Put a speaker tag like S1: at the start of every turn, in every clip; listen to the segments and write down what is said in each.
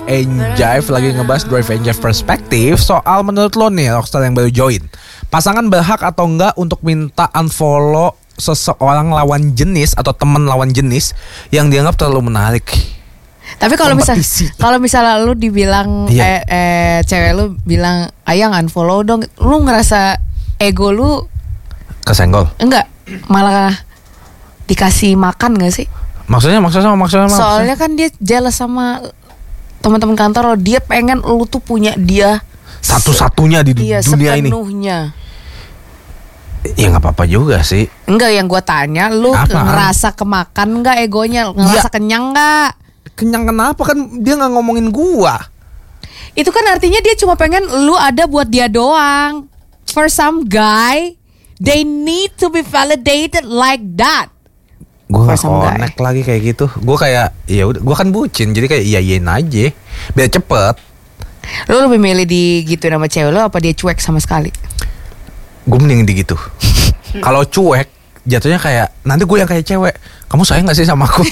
S1: and Jive lagi ngebahas Drive and Jive perspektif soal menurut lo nih Rockstar yang baru join, pasangan berhak atau enggak untuk minta unfollow seseorang lawan jenis atau teman lawan jenis yang dianggap terlalu menarik.
S2: Tapi kalau misalnya lu dibilang cewek lu bilang ayang unfollow dong, lu ngerasa ego lu
S1: kesenggol?
S2: Enggak, malah dikasih makan gak sih?
S1: Maksudnya.
S2: Soalnya kan dia jealous sama teman-teman kantor lo, dia pengen lu tuh punya dia
S1: satu-satunya di dunia ini.
S2: Sepenuhnya.
S1: Ya nggak apa-apa juga sih.
S2: Enggak, yang gue tanya, lu ngerasa kemakan nggak egonya, ngerasa kenyang nggak?
S1: Kenyang kenapa, kan dia nggak ngomongin gua.
S2: Itu kan artinya dia cuma pengen lu ada buat dia doang. For some guy, they need to be validated like that.
S1: Gue gak connect lagi kayak gitu. Gue kayak ya udah, gue kan bucin, jadi kayak iyain aja biar cepet.
S2: Lu lebih milih digituin sama cewek lu apa dia cuek sama sekali?
S1: Gue mending digitu. Kalau cuek jatuhnya kayak nanti gue yang kayak cewek, kamu sayang gak sih sama aku?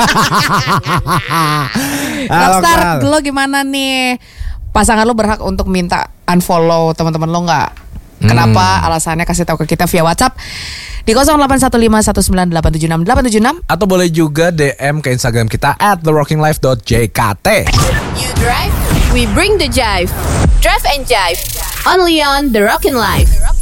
S2: Rockstar, lo gimana nih? Pasangan lo berhak untuk minta unfollow teman-teman lo nggak? Kenapa? Alasannya kasih tahu ke kita via WhatsApp di 081519876876
S1: atau boleh juga DM ke Instagram kita @therockinglife.jkt.
S3: You drive, we bring the jive. Drive and Jive, only on The Rockin' Life.